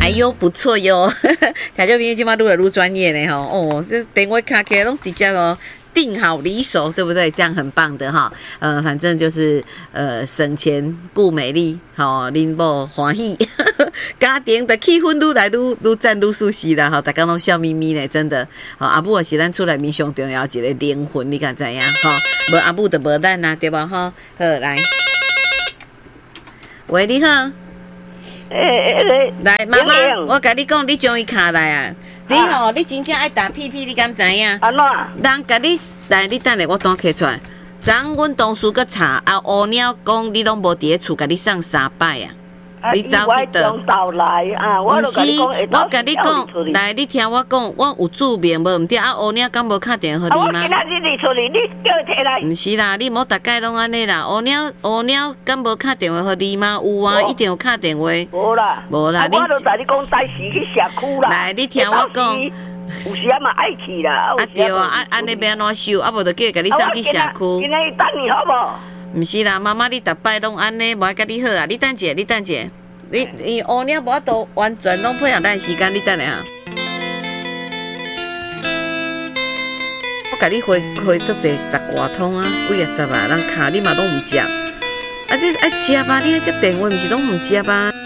哎呦，不错哟！听这朋友今嘛愈来愈专业呢吼，哦，这电话卡起来拢直接哦。定好离手，对不对？这样很棒的哈。反正就是省钱顾美丽，吼，恁某欢喜，家庭的气氛愈来愈赞愈舒适啦，哈，大家拢笑眯眯呢，真的。好，阿母也是咱厝内面上重要一个灵魂，你敢知影？哈，无阿母就无咱啦，对吧？哈，好来，喂，你好。来，妈妈，我甲你讲，你将伊卡来啊！你吼，你真正爱打屁屁，你敢知影？ 安怎？ 人甲你来，你等下我单摕出来。昨阮同事佮查啊，乌鸟讲你拢无伫咧厝，甲你送3摆啊！你走去倒？ 我是，我甲你讲，来，你听我讲，我有注明无毋对啊？乌鸟敢无敲电话互你吗？ 我今仔日伫厝里，你叫摕来。 毋是啦，你莫逐摆拢安尼啦。乌鸟敢无敲电话互你吗？有啊，一定有敲电话。 无啦， 无啦， 我都甲你讲，暂时去社区啦。 来，你听我讲。 有时啊嘛爱去啦。 啊对啊，安尼要安怎收？啊无就叫伊甲你送去社区。 今日等你好无？ 毋是啦，妈妈你逐摆拢安尼，无爱甲你好啊！你等者，你乌鸟无法度完全拢配合咱时间，你等下。我甲你回足济10外通啊，几啊10啊，人卡你嘛拢毋接，啊你爱接啊？你爱接电话，毋是拢毋接啊？